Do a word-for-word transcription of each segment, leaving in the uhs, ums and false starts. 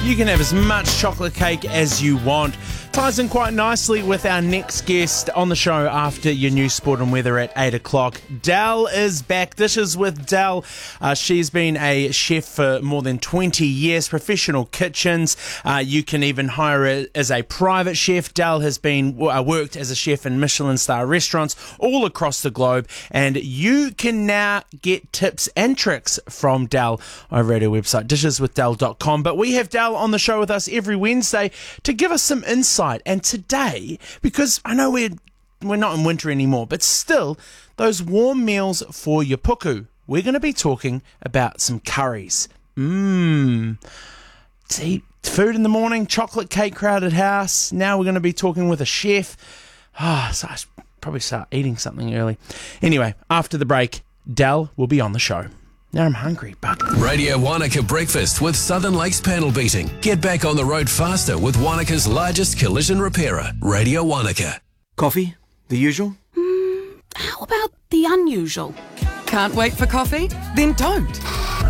You can have as much chocolate cake as you want. Ties in quite nicely with our next guest on the show after your news, sport and weather at eight o'clock. Dell is back. Dishes with Dell. Uh, she's been a chef for more than twenty years, professional kitchens. Uh, you can even hire her as a private chef. Dell has been uh, worked as a chef in Michelin star restaurants all across the globe, and you can now get tips and tricks from Dell over at her website, dishes with dell dot com. But we have Dell on the show with us every Wednesday to give us some insight. And today, because I know we're we're not in winter anymore, but still, those warm meals for your puku. We're going to be talking about some curries. Mmm. See, food in the morning, chocolate cake, crowded house. Now we're going to be talking with a chef. Ah, oh, so I should probably start eating something early. Anyway, after the break, Dell will be on the show. Now I'm hungry, but... Radio Wanaka Breakfast with Southern Lakes Panel Beating. Get back on the road faster with Wanaka's largest collision repairer, Radio Wanaka. Coffee? The usual? Mm, how about the unusual? Can't wait for coffee? Then don't.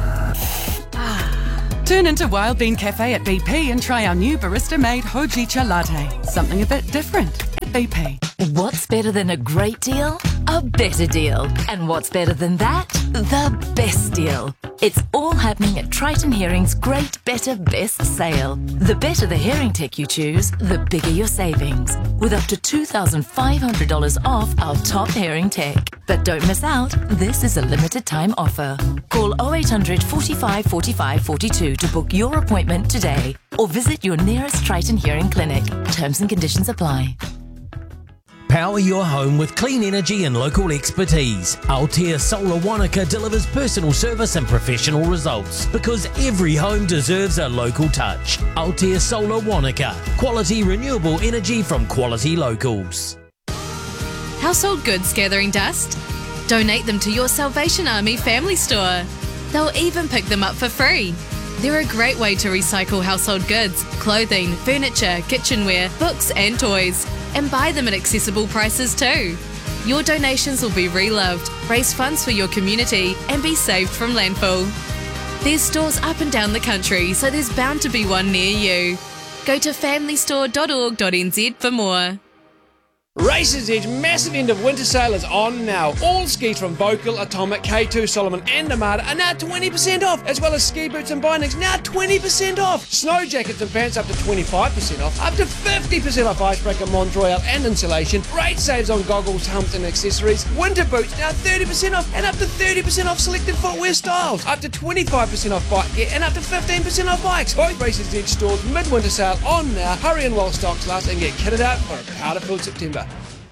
Turn into Wild Bean Cafe at B P and try our new barista-made Hojicha latte. Something a bit different at B P. What's better than a great deal? A better deal. And what's better than that? The best deal. It's all happening at Triton Hearing's Great Better Best Sale. The better the hearing tech you choose, the bigger your savings. With up to two thousand five hundred dollars off our top hearing tech. But don't miss out, this is a limited time offer. Call oh eight hundred, forty-five, forty-five, forty-two to book your appointment today. Or visit your nearest Triton Hearing clinic. Terms and conditions apply. Power your home with clean energy and local expertise. Altair Solar Wanaka delivers personal service and professional results because every home deserves a local touch. Altair Solar Wanaka. Quality renewable energy from quality locals. Household goods gathering dust? Donate them to your Salvation Army family store. They'll even pick them up for free. They're a great way to recycle household goods, clothing, furniture, kitchenware, books and toys, and buy them at accessible prices too. Your donations will be reloved, raise funds for your community, and be saved from landfill. There's stores up and down the country, so there's bound to be one near you. Go to family store dot org dot n z for more. Races Edge massive end of winter sale is on now. All skis from Bocal, Atomic, K two, Solomon and Armada are now twenty percent off, as well as ski boots and bindings now twenty percent off. Snow jackets and pants up to twenty-five percent off, up to fifty percent off Icebreaker, Mont Royal and insulation. Great saves on goggles, helmets and accessories. Winter boots now thirty percent off and up to thirty percent off selected footwear styles. Up to twenty-five percent off bike gear and up to fifteen percent off bikes. Both Races Edge stores midwinter sale on now. Hurry in while stocks last and get kitted out for a powder-filled September.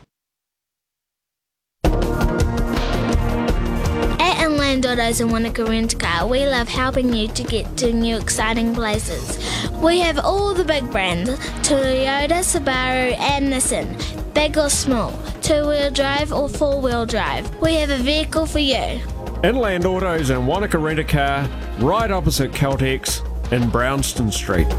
At Inland Autos and Wanaka Rent Car, we love helping you to get to new exciting places. We have all the big brands, Toyota, Subaru and Nissan, big or small, two-wheel drive or four-wheel drive. We have a vehicle for you. Inland Autos and Wanaka Rent a Car, right opposite Caltex in Brownston Street.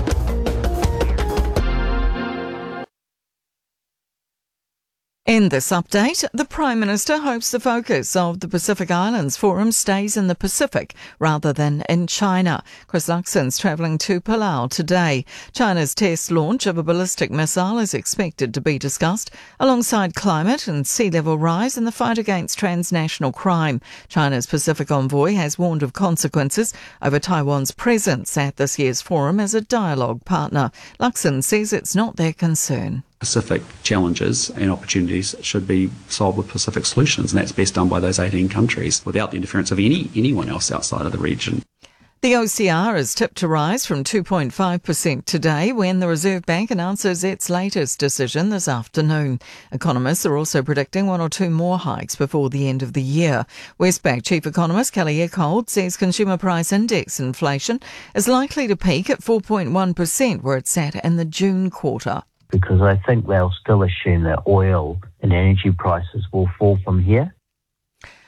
In this update, the Prime Minister hopes the focus of the Pacific Islands Forum stays in the Pacific rather than in China. Chris Luxon's travelling to Palau today. China's test launch of a ballistic missile is expected to be discussed alongside climate and sea level rise in the fight against transnational crime. China's Pacific envoy has warned of consequences over Taiwan's presence at this year's forum as a dialogue partner. Luxon says it's not their concern. Pacific challenges and opportunities should be solved with Pacific solutions, and that's best done by those eighteen countries without the interference of any anyone else outside of the region. The O C R is tipped to rise from two point five percent today when the Reserve Bank announces its latest decision this afternoon. Economists are also predicting one or two more hikes before the end of the year. Westpac Chief Economist Kelly Eckholt says consumer price index inflation is likely to peak at four point one percent where it sat in the June quarter. Because I think they'll still assume that oil and energy prices will fall from here.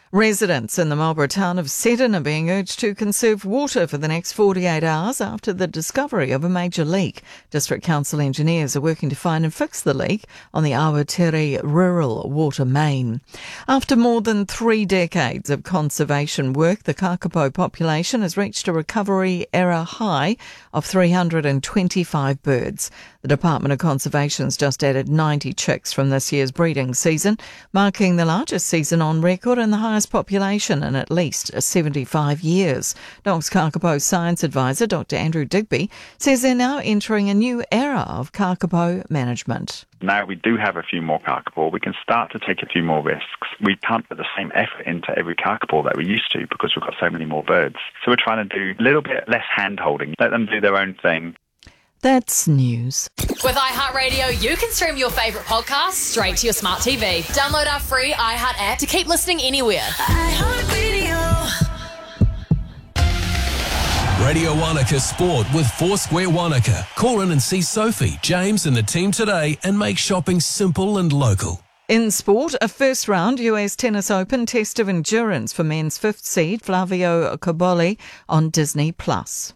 Residents in the Marlborough town of Seddon are being urged to conserve water for the next forty-eight hours after the discovery of a major leak. District Council engineers are working to find and fix the leak on the Awatiri rural water main. After more than three decades of conservation work, the kakapo population has reached a recovery error high of three hundred twenty-five birds. The Department of Conservation's just added ninety chicks from this year's breeding season, marking the largest season on record and the highest population in at least seventy-five years. Dogs Kakapo Science Advisor Doctor Andrew Digby says they're now entering a new era of kakapo management. Now we do have a few more kakapo, we can start to take a few more risks. We can't put the same effort into every kakapo that we used to because we've got so many more birds. So we're trying to do a little bit less hand-holding, let them do their own thing. That's news. With iHeartRadio, you can stream your favourite podcasts straight to your smart T V. Download our free iHeart app to keep listening anywhere. iHeartRadio. Radio Wanaka Sport with Foursquare Wanaka. Call in and see Sophie, James and the team today and make shopping simple and local. In sport, a first round U S Tennis Open test of endurance for men's fifth seed Flavio Cobolli on Disney Plus.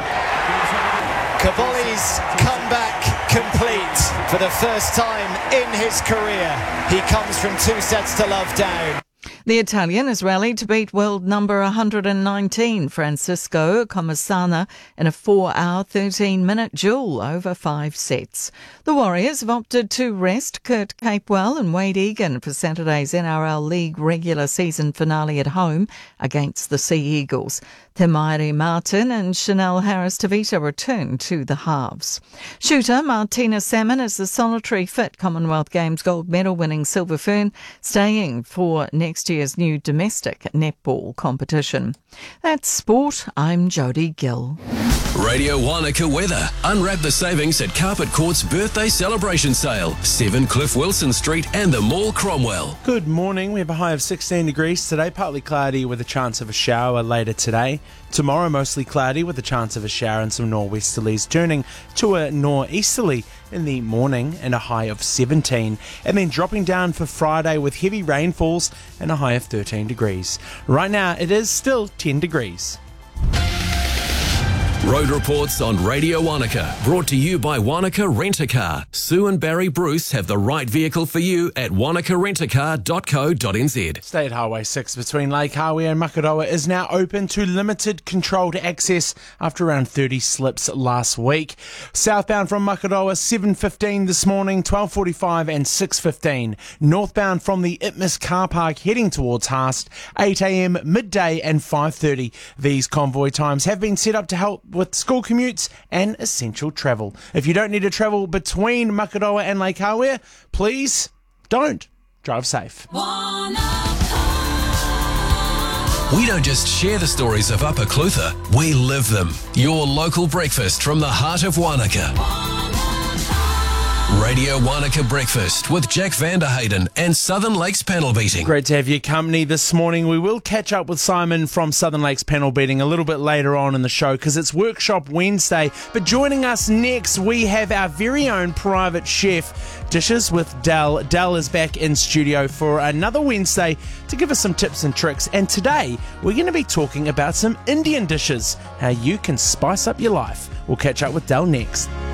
Cobolli's comeback complete for the first time in his career. He comes from two sets to love down. The Italian has rallied to beat world number one hundred nineteen Francisco Comasana in a four-hour, thirteen-minute duel over five sets. The Warriors have opted to rest Kurt Capewell and Wade Egan for Saturday's N R L League regular season finale at home against the Sea Eagles. Temairi Martin and Chanel Harris-Tavita return to the halves. Shooter Martina Salmon is the solitary fit Commonwealth Games gold medal winning Silver Fern, staying for next year's new domestic netball competition. That's sport. I'm Jodie Gill. Radio Wanaka weather. Unwrap the savings at Carpet Court's birthday celebration sale. seven Cliff Wilson Street and the Mall Cromwell. Good morning. We have a high of sixteen degrees today, partly cloudy with a chance of a shower later today. Tomorrow, mostly cloudy with a chance of a shower and some nor'westerlies, turning to a nor'easterly in the morning and a high of seventeen. And then dropping down for Friday with heavy rainfalls and a high of thirteen degrees. Right now, it is still ten degrees. Road reports on Radio Wanaka, brought to you by Wanaka Rent-A-Car. Sue and Barry Bruce have the right vehicle for you at wanaka rent a car dot co dot n z. State Highway six between Lake Hawi and Makaroa is now open to limited controlled access after around thirty slips last week. Southbound from Makaroa seven fifteen this morning, twelve forty-five and six fifteen. Northbound from the Itmas car park heading towards Haast, eight a m, midday and five thirty. These convoy times have been set up to help with school commutes and essential travel. If you don't need to travel between Makaroa and Lake Hawea, please don't. Drive safe. We don't just share the stories of Upper Clutha, we live them. Your local breakfast from the heart of Wanaka. Radio Wanaka Breakfast with Jack Vanderhayden and Southern Lakes Panel Beating. Great to have your company this morning. We will catch up with Simon from Southern Lakes Panel Beating a little bit later on in the show because it's Workshop Wednesday. But joining us next, we have our very own private chef, Dishes with Dell. Dell is back in studio for another Wednesday to give us some tips and tricks. And today, we're going to be talking about some Indian dishes, how you can spice up your life. We'll catch up with Dell next.